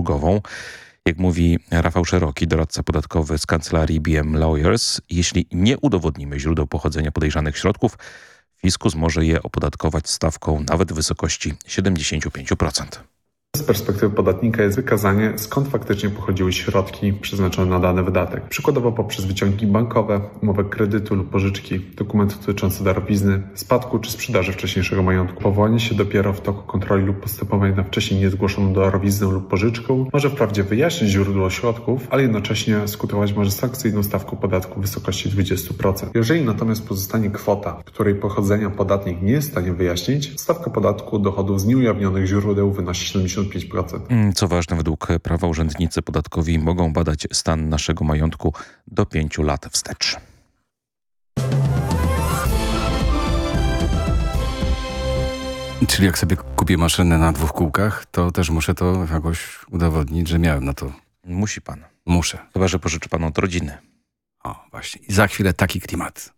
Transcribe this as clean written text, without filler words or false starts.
ulgową. Jak mówi Rafał Szeroki, doradca podatkowy z kancelarii BM Lawyers, jeśli nie udowodnimy źródeł pochodzenia podejrzanych środków, fiskus może je opodatkować stawką nawet w wysokości 75%. Z perspektywy podatnika jest wykazanie, skąd faktycznie pochodziły środki przeznaczone na dany wydatek. Przykładowo poprzez wyciągi bankowe, umowę kredytu lub pożyczki, dokument dotyczący darowizny, spadku czy sprzedaży wcześniejszego majątku. Powołanie się dopiero w toku kontroli lub postępowań na wcześniej niezgłoszoną darowiznę lub pożyczkę może wprawdzie wyjaśnić źródło środków, ale jednocześnie skutkować może sankcyjną stawką podatku w wysokości 20%. Jeżeli natomiast pozostanie kwota, której pochodzenia podatnik nie jest w stanie wyjaśnić, stawka podatku od dochodów z nieujawnionych źródeł wynosi 75%. Co ważne, według prawa urzędnicy podatkowi mogą badać stan naszego majątku do 5 lat wstecz. Czyli jak sobie kupię maszynę na 2 kółkach, to też muszę to jakoś udowodnić, że miałem na to. Musi pan. Muszę. Chyba że pożyczy pan od rodziny. O, właśnie. I za chwilę taki klimat.